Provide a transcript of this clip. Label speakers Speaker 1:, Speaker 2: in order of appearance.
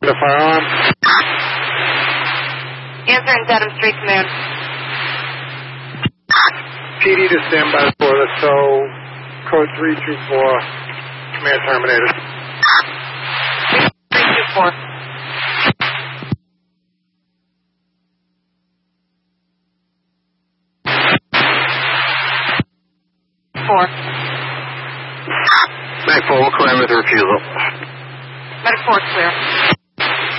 Speaker 1: The firearm.
Speaker 2: Answer in Dedham Street, Command.
Speaker 1: PD to stand by for the tow. Code 324. Command terminated.
Speaker 2: 324.
Speaker 1: Back 4, we'll climb with the refusal.
Speaker 2: Medic 4 clear.